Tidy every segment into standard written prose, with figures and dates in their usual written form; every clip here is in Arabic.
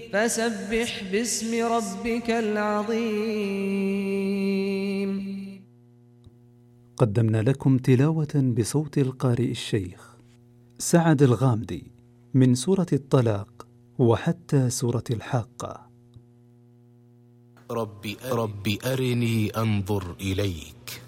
فسبح باسم ربك العظيم. قدمنا لكم تلاوة بصوت القارئ الشيخ سعد الغامدي من سورة الطلاق وحتى سورة الحاقة. رب أرني أنظر إليك.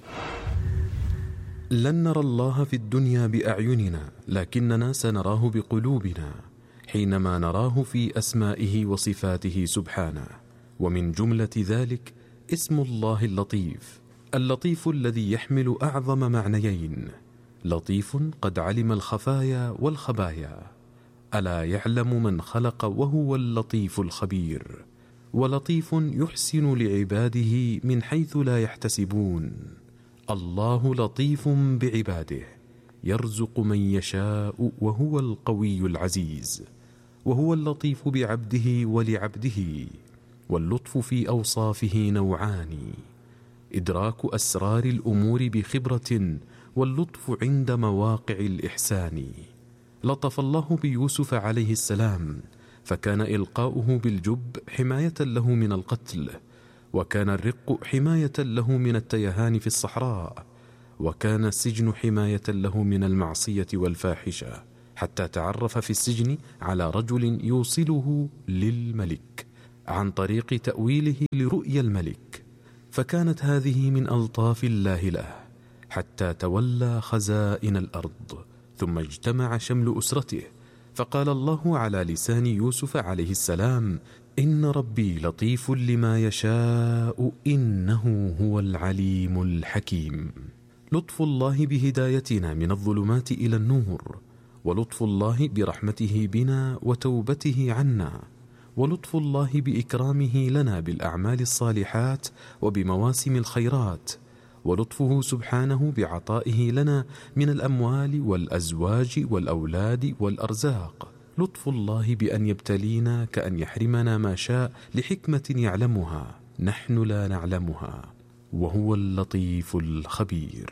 لن نرى الله في الدنيا بأعيننا، لكننا سنراه بقلوبنا حينما نراه في أسمائه وصفاته سبحانه. ومن جملة ذلك اسم الله اللطيف، اللطيف الذي يحمل أعظم معنيين: لطيف قد علم الخفايا والخبايا، ألا يعلم من خلق وهو اللطيف الخبير، ولطيف يحسن لعباده من حيث لا يحتسبون. الله لطيف بعباده، يرزق من يشاء وهو القوي العزيز، وهو اللطيف بعبده ولعبده. واللطف في أوصافه نوعان: إدراك أسرار الأمور بخبرة، واللطف عند مواقع الإحسان. لطف الله بيوسف عليه السلام، فكان إلقاؤه بالجب حماية له من القتل، وكان الرق حماية له من التيهان في الصحراء، وكان السجن حماية له من المعصية والفاحشة، حتى تعرف في السجن على رجل يوصله للملك عن طريق تأويله لرؤيا الملك، فكانت هذه من ألطاف الله له، حتى تولى خزائن الأرض، ثم اجتمع شمل أسرته، فقال الله على لسان يوسف عليه السلام: إن ربي لطيف لما يشاء إنه هو العليم الحكيم. لطف الله بهدايتنا من الظلمات إلى النور، ولطف الله برحمته بنا وتوبته عنا، ولطف الله بإكرامه لنا بالأعمال الصالحات وبمواسم الخيرات، ولطفه سبحانه بعطائه لنا من الأموال والأزواج والأولاد والأرزاق. لطف الله بأن يبتلينا كأن يحرمنا ما شاء لحكمة يعلمها نحن لا نعلمها، وهو اللطيف الخبير.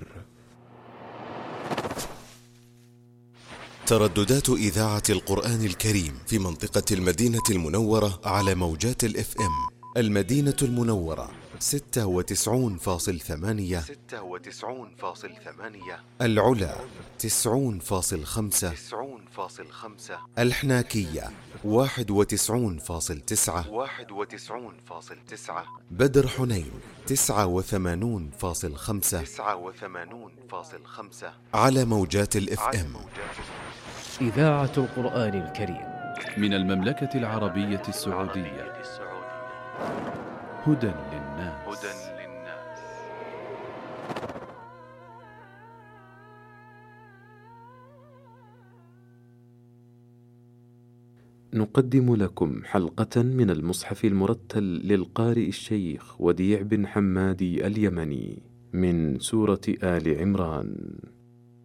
ترددات إذاعة القرآن الكريم في منطقة المدينة المنورة على موجات الFM: المدينة المنورة 96.8، العلا 90.5، الحناكية 91.9، بدر حنين 89.5 على موجات الFM. إذاعة القرآن الكريم من المملكة العربية السعودية. هدى للناس. نقدم لكم حلقة من المصحف المرتل للقارئ الشيخ وديع بن حمادي اليمني من سورة آل عمران.